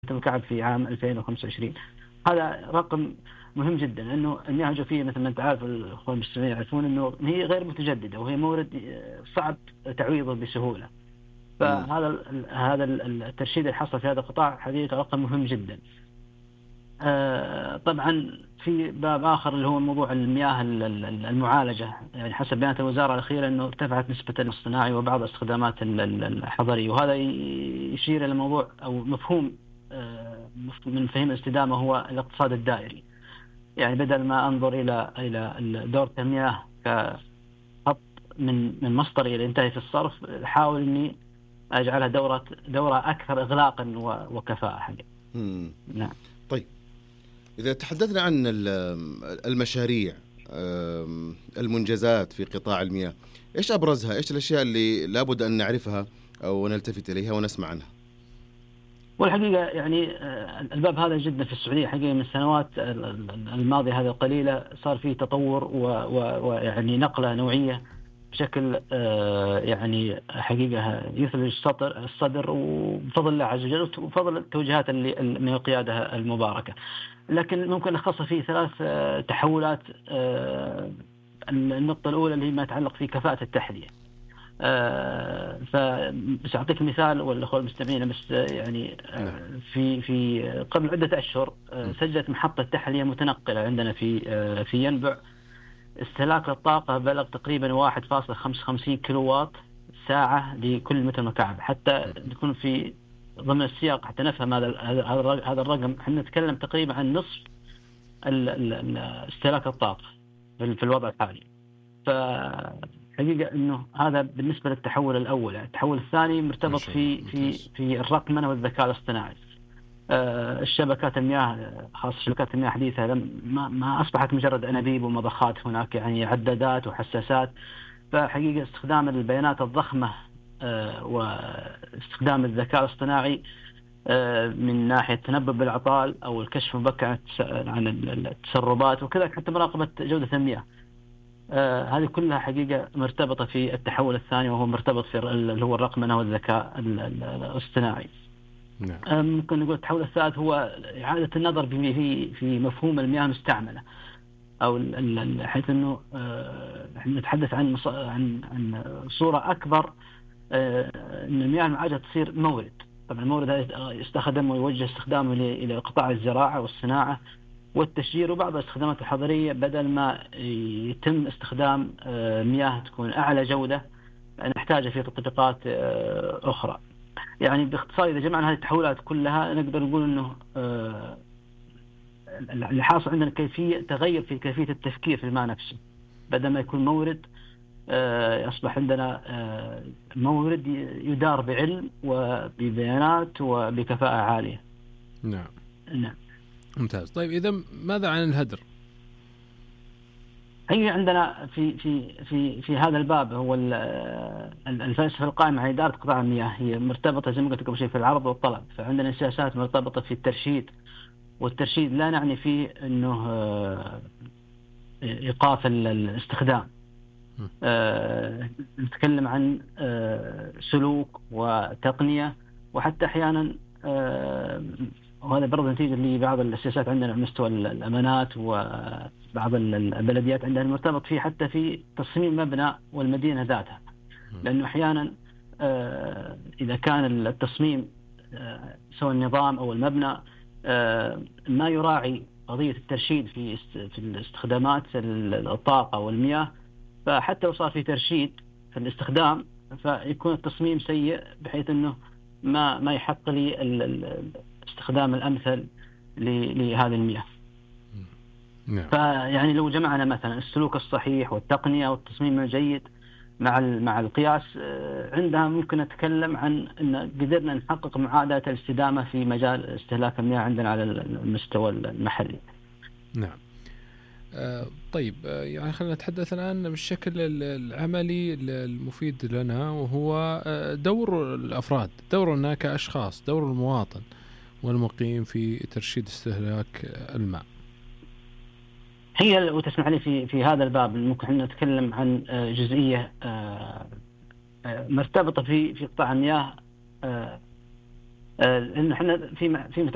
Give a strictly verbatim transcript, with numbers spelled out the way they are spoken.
مكعب في عام ألفين وخمسة وعشرين. هذا رقم مهم جدا، انه المياه الجوفيه مثل ما انت عارف الاخوان المستمعين يعرفون انه هي غير متجدده وهي مورد صعب تعويضه بسهوله. فهذا هذا الترشيد اللي حصل في هذا القطاع حقيقه رقم مهم جدا. طبعا في باب آخر اللي هو موضوع المياه المعالجة، يعني حسب بيانات الوزارة الأخيرة أنه ارتفعت نسبة الاصطناعي وبعض الاستخدامات الحضرية، وهذا يشير إلى موضوع أو مفهوم من مفاهيم الاستدامة هو الاقتصاد الدائري. يعني بدل ما أنظر إلى إلى دورة المياه كخط من من مصدري إلى ينتهي في الصرف، أحاول إني أجعلها دورة دورة أكثر إغلاقا وكفاءة حقيقة. نعم. طيب إذا تحدثنا عن المشاريع المنجزات في قطاع المياه، إيش أبرزها؟ إيش الأشياء اللي لابد أن نعرفها أو نلتفت إليها ونسمع عنها؟ والحقيقة يعني الباب هذا جدا في السعودية حقيقة من السنوات الماضية هذه القليلة صار فيه تطور ويعني نقلة نوعية بشكل يعني حقيقة يثلج الصدر الصدر وبفضل الله عز وجل وبفضل التوجيهات اللي من القيادة المباركة. لكن ممكن نخصص فيه ثلاث تحولات. النقطة الأولى اللي هي ما يتعلق في كفاءة التحلية. فبس أعطيك مثال والأخوة المستمعين، بس يعني في في قبل عدة أشهر سجلت محطة تحلية متنقلة عندنا في في ينبع استهلاك الطاقة بلغ تقريبا واحد فاصلة خمسة وخمسين كيلو واط ساعة لكل متر مكعب. حتى نكون في ضمن السياق حتى نفهم هذا هذا الرقم، احنا نتكلم تقريبا عن نصف استهلاك الطاقة في الوضع الحالي. فحقيقة انه هذا بالنسبة للتحول الاول. التحول الثاني مرتبط في في في الرقمنة والذكاء الاصطناعي. الشبكات المياه خاصة شبكات المياه الحديثة ما ما أصبحت مجرد أنابيب ومضخات، هناك يعني عدادات وحساسات. فحقيقة استخدام البيانات الضخمة واستخدام الذكاء الاصطناعي من ناحية تنبؤ بالأعطال أو الكشف المبكر عن التسربات وكذا حتى مراقبة جودة المياه، هذه كلها حقيقة مرتبطة في التحول الثاني وهو مرتبط في اللي هو الرقمنة والذكاء الاصطناعي. نعم. ممكن نقول التحول الثالث هو إعادة النظر في في مفهوم المياه المستعملة، أو حيث إنه احنا نتحدث عن عن عن صورة أكبر، إن المياه المعالجة تصير مورد. طبعا المورد هذا يستخدم ويوجه استخدامه إلى قطاع الزراعة والصناعة والتشجير وبعض الاستخدامات الحضرية، بدل ما يتم استخدام مياه تكون أعلى جودة نحتاجها في تطبيقات أخرى. يعني باختصار إذا جمعنا هذه التحولات كلها نقدر نقول إنه آه اللي حاصل عندنا كيفية تغير في كيفية التفكير في الماء نفسه. بدل ما يكون مورد آه أصبح عندنا آه مورد يدار بعلم وببيانات وبكفاءة عالية. نعم. نعم. ممتاز. طيب إذا ماذا عن الهدر؟ هي عندنا في في في في هذا الباب هو الفلسفه القائمه على اداره قطاع المياه، هي مرتبطه زي ما قلت قبل شيء في العرض والطلب. فعندنا سياسات مرتبطه في الترشيد، والترشيد لا نعني فيه انه ايقاف الاستخدام. نتكلم عن سلوك وتقنيه، وحتى احيانا وهذا برضه نتيجه لبعض السياسات عندنا على مستوى الامانات وبعض البلديات عندها المرتبط فيه حتى في تصميم مبنى والمدينه ذاتها. لانه احيانا اذا كان التصميم سواء النظام او المبنى ما يراعي قضيه الترشيد في في الاستخدامات الطاقه والمياه، فحتى لو صار في ترشيد في الاستخدام فيكون التصميم سيء بحيث انه ما ما يحق لي الاستخدام الامثل لهذه المياه. نعم. فيعني لو جمعنا مثلا السلوك الصحيح والتقنيه والتصميم الجيد مع مع القياس، عندها ممكن نتكلم عن ان قدرنا نحقق معادله الاستدامه في مجال استهلاك المياه عندنا على المستوى المحلي. نعم. آه طيب آه يعني خلينا نتحدث الآن بالشكل العملي المفيد لنا، وهو آه دور الأفراد، دورنا كأشخاص، دور المواطن والمقيم في ترشيد استهلاك الماء. هي وتسمح لي في في هذا الباب ممكن نتكلم عن جزئية مرتبطة في في قطاع المياه، لأن احنا في في